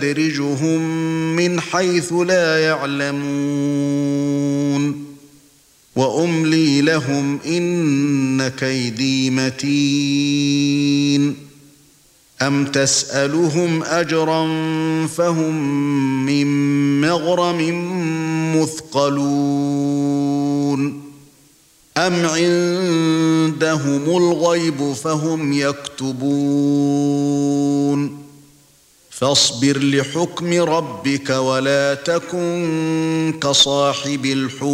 سَنَسْتَدْرِجُهُم مِّنْ حَيْثُ لَا يَعْلَمُونَ وَأُمْلِي لَهُمْ إِنَّ كَيْدِي مَتِينٌ أَمْ تَسْأَلُهُمْ أَجْرًا فَهُمْ مِنْ مَغْرَمٍ مُثْقَلُونَ أَمْ عِندَهُمُ الْغَيْبُ فَهُمْ يَكْتُبُونَ فاصبر لحكم ربك ولا تكن كصاحب الحوت